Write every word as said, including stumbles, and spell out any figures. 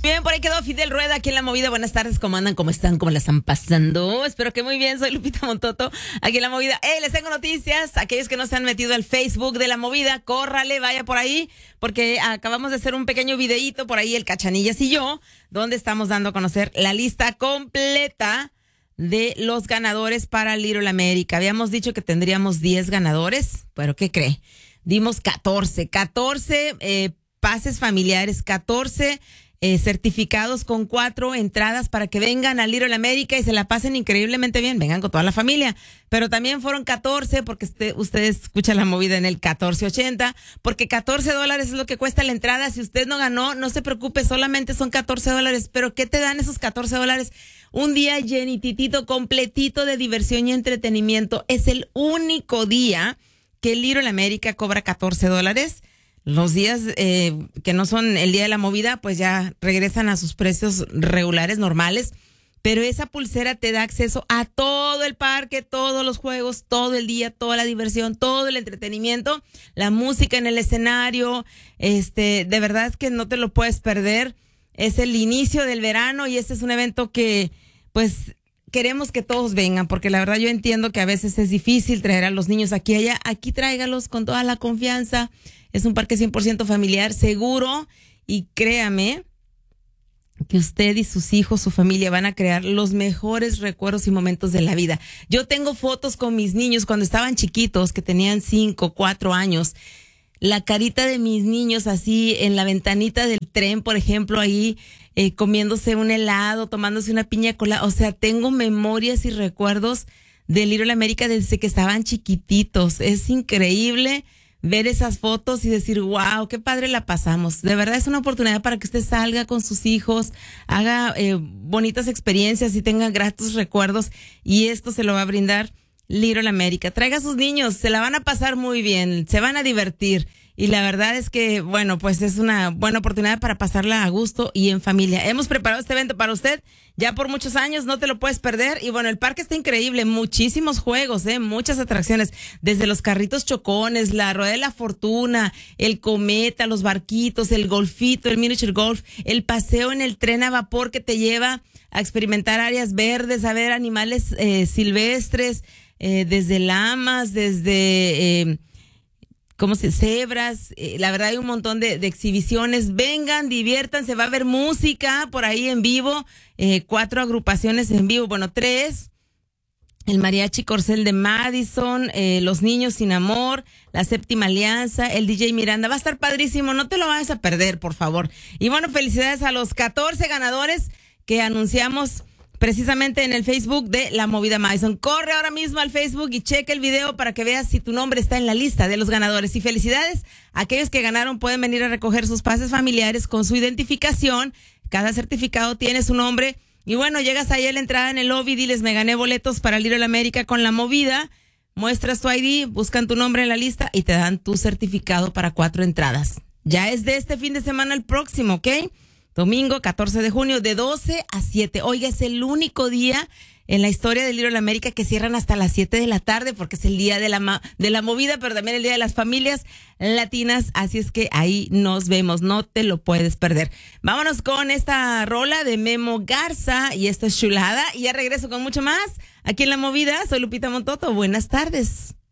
Bien, por ahí quedó Fidel Rueda aquí en La Movida. Buenas tardes, ¿cómo andan? ¿Cómo están? ¿Cómo la están pasando? Espero que muy bien. Soy Lupita Montoto aquí en La Movida. ¡Eh! Les tengo noticias. Aquellos que no se han metido al Facebook de La Movida, córrale, vaya por ahí, porque acabamos de hacer un pequeño videíto por ahí, el Cachanillas y yo, donde estamos dando a conocer la lista completa de los ganadores para Little America. Habíamos dicho que tendríamos diez ganadores, pero ¿qué cree? Dimos catorce. catorce eh, pases familiares, catorce Eh, certificados con cuatro entradas para que vengan a Little America y se la pasen increíblemente bien. Vengan con toda la familia. Pero también fueron catorce, porque usted, ustedes escuchan La Movida en el catorce ochenta, porque catorce dólares es lo que cuesta la entrada. Si usted no ganó, no se preocupe, solamente son catorce dólares. Pero ¿qué te dan esos catorce dólares? Un día llenititito, completito de diversión y entretenimiento. Es el único día que Little America cobra catorce dólares. Los días eh, que no son el día de La Movida, pues ya regresan a sus precios regulares, normales. Pero esa pulsera te da acceso a todo el parque, todos los juegos, todo el día, toda la diversión, todo el entretenimiento, la música en el escenario. Este, de verdad es que no te lo puedes perder. Es el inicio del verano y este es un evento que, pues, queremos que todos vengan, porque la verdad yo entiendo que a veces es difícil traer a los niños aquí y allá. Aquí tráigalos con toda la confianza. Es un parque cien por ciento familiar, seguro, y créame que usted y sus hijos, su familia van a crear los mejores recuerdos y momentos de la vida. Yo tengo fotos con mis niños cuando estaban chiquitos, que tenían cinco, cuatro años. La carita de mis niños así en la ventanita del tren, por ejemplo, ahí eh, comiéndose un helado, tomándose una piña colada. O sea, tengo memorias y recuerdos de Little America desde que estaban chiquititos. Es increíble ver esas fotos y decir, wow, qué padre la pasamos. De verdad es una oportunidad para que usted salga con sus hijos, haga eh, bonitas experiencias y tenga gratos recuerdos. Y esto se lo va a brindar Little America. Traiga a sus niños, se la van a pasar muy bien, se van a divertir. Y la verdad es que, bueno, pues es una buena oportunidad para pasarla a gusto y en familia. Hemos preparado este evento para usted ya por muchos años, no te lo puedes perder. Y bueno, el parque está increíble, muchísimos juegos, eh, muchas atracciones, desde los carritos chocones, la rueda de la fortuna, el cometa, los barquitos, el golfito, el miniature golf, el paseo en el tren a vapor que te lleva a experimentar áreas verdes, a ver animales eh, silvestres, eh, desde lamas, desde... Eh, ¿Cómo se? Cebras, eh, la verdad hay un montón de, de exhibiciones. Vengan, diviértanse, va a haber música por ahí en vivo, eh, cuatro agrupaciones en vivo, bueno, tres. El Mariachi Corcel de Madison, eh, Los Niños Sin Amor, La Séptima Alianza, el D J Miranda. Va a estar padrísimo, no te lo vayas a perder, por favor. Y bueno, felicidades a los catorce ganadores que anunciamos precisamente en el Facebook de La Movida Madison. Corre ahora mismo al Facebook y cheque el video para que veas si tu nombre está en la lista de los ganadores. Y felicidades a aquellos que ganaron. Pueden venir a recoger sus pases familiares con su identificación. Cada certificado tiene su nombre. Y bueno, llegas ahí a la entrada en el lobby, diles, me gané boletos para Little America con La Movida. Muestras tu I D, buscan tu nombre en la lista y te dan tu certificado para cuatro entradas. Ya es de este fin de semana el próximo, ¿ok? Domingo catorce de junio de doce a siete. Oiga, es el único día en la historia de Little America que cierran hasta las siete de la tarde porque es el día de la ma- de la movida, pero también el día de las familias latinas. Así es que ahí nos vemos, no te lo puedes perder. Vámonos con esta rola de Memo Garza y esta es chulada. Y ya regreso con mucho más aquí en La Movida. Soy Lupita Montoto. Buenas tardes.